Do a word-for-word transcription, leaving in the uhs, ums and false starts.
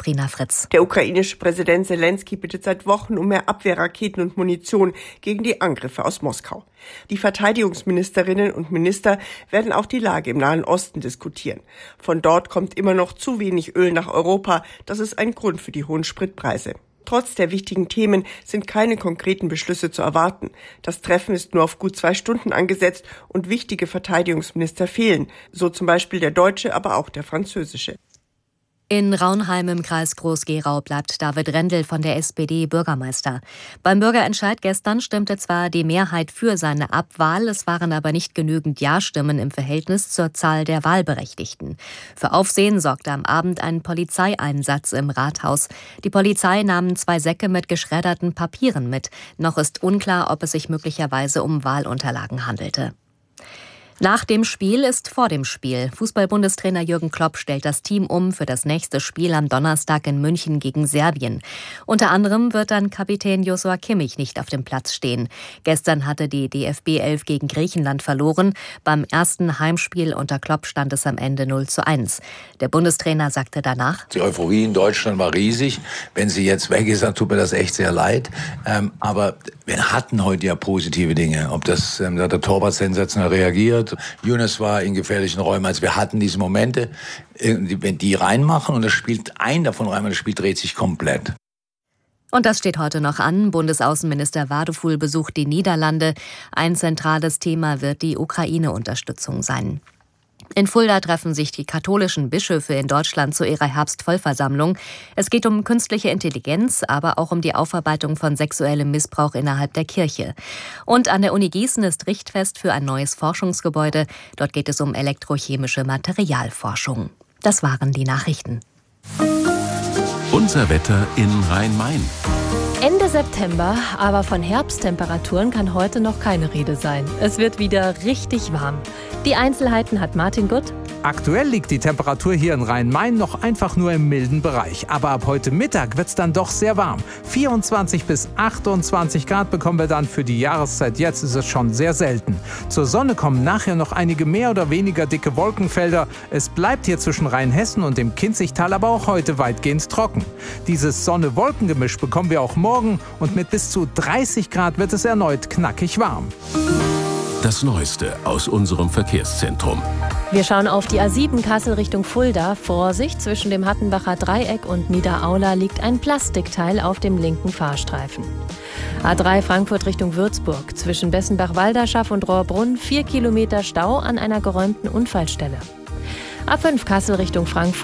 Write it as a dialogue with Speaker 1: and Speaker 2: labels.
Speaker 1: Sabrina Fritz.
Speaker 2: Der ukrainische Präsident Selenskyj bittet seit Wochen um mehr Abwehrraketen und Munition gegen die Angriffe aus Moskau. Die Verteidigungsministerinnen und Minister werden auch die Lage im Nahen Osten diskutieren. Von dort kommt immer noch zu wenig Öl nach Europa. Das ist ein Grund für die hohen Spritpreise. Trotz der wichtigen Themen sind keine konkreten Beschlüsse zu erwarten. Das Treffen ist nur auf gut zwei Stunden angesetzt und wichtige Verteidigungsminister fehlen, so zum Beispiel der deutsche, aber auch der französische.
Speaker 1: In Raunheim im Kreis Groß-Gerau bleibt David Rendel von der S P D Bürgermeister. Beim Bürgerentscheid gestern stimmte zwar die Mehrheit für seine Abwahl, es waren aber nicht genügend Ja-Stimmen im Verhältnis zur Zahl der Wahlberechtigten. Für Aufsehen sorgte am Abend ein Polizeieinsatz im Rathaus. Die Polizei nahm zwei Säcke mit geschredderten Papieren mit. Noch ist unklar, ob es sich möglicherweise um Wahlunterlagen handelte. Nach dem Spiel ist vor dem Spiel. Fußball-Bundestrainer Jürgen Klopp stellt das Team um für das nächste Spiel am Donnerstag in München gegen Serbien. Unter anderem wird dann Kapitän Joshua Kimmich nicht auf dem Platz stehen. Gestern hatte die D F B elf gegen Griechenland verloren. Beim ersten Heimspiel unter Klopp stand es am Ende null zu eins. Der Bundestrainer sagte danach:
Speaker 3: Die Euphorie in Deutschland war riesig. Wenn sie jetzt weg ist, dann tut mir das echt sehr leid. Ähm, aber wir hatten heute ja positive Dinge. Ob das ähm, der Torwart sensationell reagiert. Younes war in gefährlichen Räumen. Also wir hatten diese Momente, wenn die reinmachen und das spielt ein davon reinmacht, das Spiel dreht sich komplett.
Speaker 1: Und das steht heute noch an. Bundesaußenminister Wadeful besucht die Niederlande. Ein zentrales Thema wird die Ukraine-Unterstützung sein. In Fulda treffen sich die katholischen Bischöfe in Deutschland zu ihrer Herbstvollversammlung. Es geht um künstliche Intelligenz, aber auch um die Aufarbeitung von sexuellem Missbrauch innerhalb der Kirche. Und an der Uni Gießen ist Richtfest für ein neues Forschungsgebäude. Dort geht es um elektrochemische Materialforschung. Das waren die Nachrichten.
Speaker 4: Unser Wetter in Rhein-Main.
Speaker 5: Ende September, aber von Herbsttemperaturen kann heute noch keine Rede sein. Es wird wieder richtig warm. Die Einzelheiten hat Martin Gutt.
Speaker 6: Aktuell liegt die Temperatur hier in Rhein-Main noch einfach nur im milden Bereich. Aber ab heute Mittag wird es dann doch sehr warm. vierundzwanzig bis achtundzwanzig Grad bekommen wir dann. Für die Jahreszeit jetzt ist es schon sehr selten. Zur Sonne kommen nachher noch einige mehr oder weniger dicke Wolkenfelder. Es bleibt hier zwischen Rheinhessen und dem Kinzigtal aber auch heute weitgehend trocken. Dieses Sonne-Wolken-Gemisch bekommen wir auch morgen. Und mit bis zu dreißig Grad wird es erneut knackig warm.
Speaker 4: Das Neueste aus unserem Verkehrszentrum.
Speaker 5: Wir schauen auf die A sieben Kassel Richtung Fulda. Vorsicht, zwischen dem Hattenbacher Dreieck und Niederaula liegt ein Plastikteil auf dem linken Fahrstreifen. A drei Frankfurt Richtung Würzburg. Zwischen Bessenbach-Walderschaff und Rohrbrunn vier Kilometer Stau an einer geräumten Unfallstelle. A fünf Kassel Richtung Frankfurt.